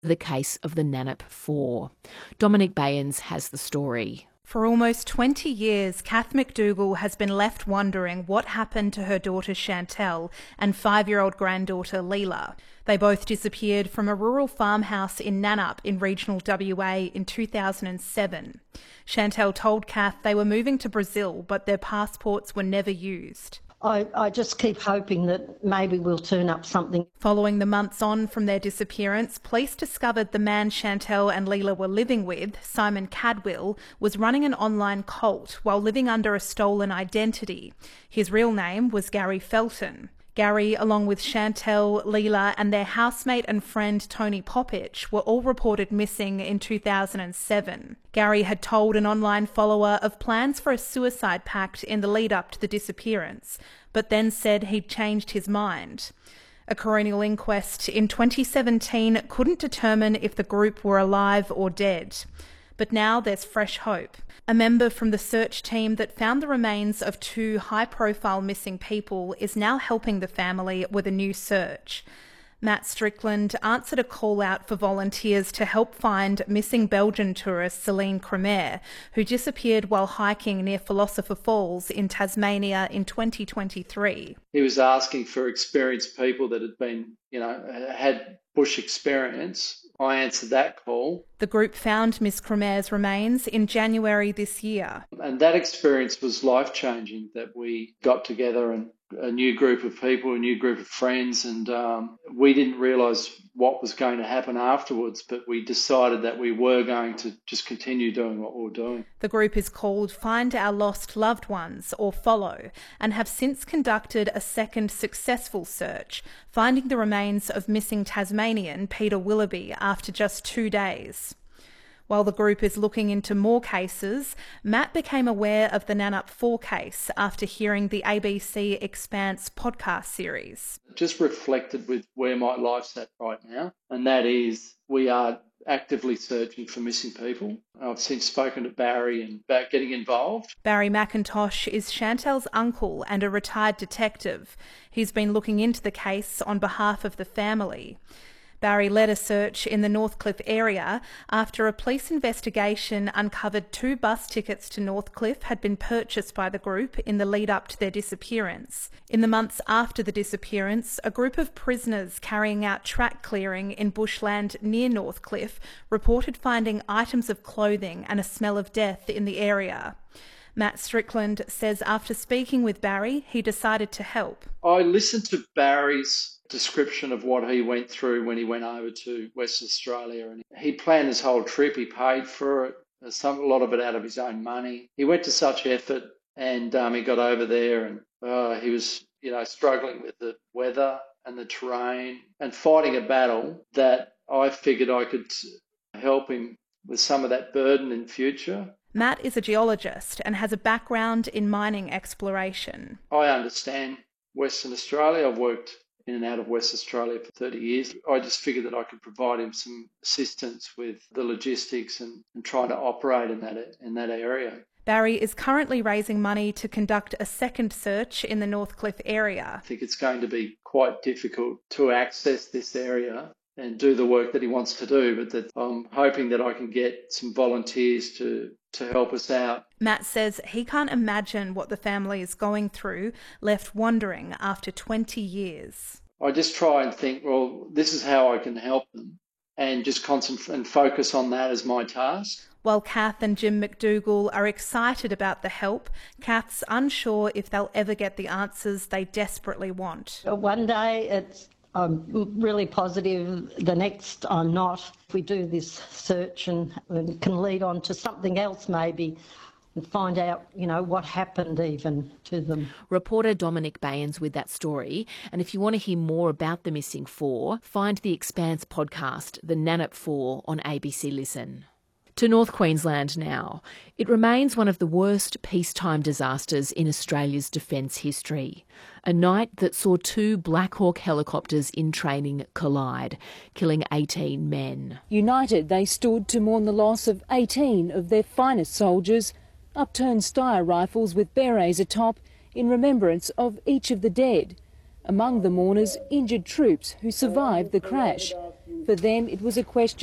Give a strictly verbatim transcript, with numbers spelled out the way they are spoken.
the case of the Nannup Four. Dominic Bayens has the story. For almost twenty years, Kath McDougall has been left wondering what happened to her daughter Chantel and five-year-old granddaughter Leela. They both disappeared from a rural farmhouse in Nannup in regional W A in two thousand seven. Chantel told Kath they were moving to Brazil, but their passports were never used. I, I just keep hoping that maybe we'll turn up something. Following the months on from their disappearance, police discovered the man Chantel and Leela were living with, Simon Cadwell, was running an online cult while living under a stolen identity. His real name was Gary Felton. Gary, along with Chantel, Leela and their housemate and friend Tony Poppich, were all reported missing in two thousand seven. Gary had told an online follower of plans for a suicide pact in the lead-up to the disappearance, but then said he'd changed his mind. A coronial inquest in twenty seventeen couldn't determine if the group were alive or dead. But now there's fresh hope. A member from the search team that found the remains of two high-profile missing people is now helping the family with a new search. Matt Strickland answered a call-out for volunteers to help find missing Belgian tourist Celine Cremer, who disappeared while hiking near Philosopher Falls in Tasmania in twenty twenty-three. He was asking for experienced people that had been, you know, had bush experience. I answered that call. The group found Miss Cremer's remains in January this year. And that experience was life-changing, that we got together and a new group of people, a new group of friends, and um, we didn't realise what was going to happen afterwards, but we decided that we were going to just continue doing what we were doing. The group is called Find Our Lost Loved Ones, or Follow, and have since conducted a second successful search, finding the remains of missing Tasmanian Peter Willoughby after just two days. While the group is looking into more cases, Matt became aware of the Nannup Four case after hearing the A B C Expanse podcast series. Just reflected with where my life's at right now, and that is we are actively searching for missing people. I've since spoken to Barry and about getting involved. Barry McIntosh is Chantel's uncle and a retired detective. He's been looking into the case on behalf of the family. Barry led a search in the Northcliffe area after a police investigation uncovered two bus tickets to Northcliffe had been purchased by the group in the lead-up to their disappearance. In the months after the disappearance, a group of prisoners carrying out track clearing in bushland near Northcliffe reported finding items of clothing and a smell of death in the area. Matt Strickland says after speaking with Barry, he decided to help. I listened to Barry's description of what he went through when he went over to Western Australia, and he planned his whole trip. He paid for it, some, a lot of it out of his own money. He went to such effort, and um, he got over there, and uh, he was, you know, struggling with the weather and the terrain and fighting a battle that I figured I could help him with some of that burden in future. Matt is a geologist and has a background in mining exploration. I understand Western Australia. I've worked in and out of West Australia for thirty years. I just figured that I could provide him some assistance with the logistics and, and trying to operate in that in that area. Barry is currently raising money to conduct a second search in the Northcliffe area. I think it's going to be quite difficult to access this area and do the work that he wants to do, but that I'm hoping that I can get some volunteers to to help us out. Matt says he can't imagine what the family is going through, left wondering after twenty years. I just try and think, well, this is how I can help them, and just concentrate and focus on that as my task. While Kath and Jim McDougall are excited about the help, Kath's unsure if they'll ever get the answers they desperately want. One day it's I'm really positive, the next I'm not. If we do this search and, and can lead on to something else maybe and find out, you know, what happened even to them. Reporter Dominic Bayens with that story. And if you want to hear more about the missing four, find the Expanse podcast, The Nannup Four, on A B C Listen. To North Queensland now. It remains one of the worst peacetime disasters in Australia's defence history. A night that saw two Black Hawk helicopters in training collide, killing eighteen men. United, they stood to mourn the loss of eighteen of their finest soldiers, upturned Steyr rifles with berets atop in remembrance of each of the dead. Among the mourners, injured troops who survived the crash. For them, it was a question